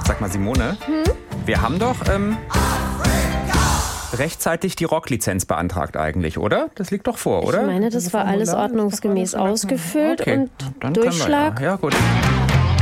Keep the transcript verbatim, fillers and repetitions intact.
Sag mal, Simone, hm? wir haben doch ähm, rechtzeitig die Rocklizenz beantragt eigentlich, oder? Das liegt doch vor, oder? Ich meine, das war alles ordnungsgemäß ausgefüllt okay. und Dann Durchschlag. Wir, ja. ja, gut.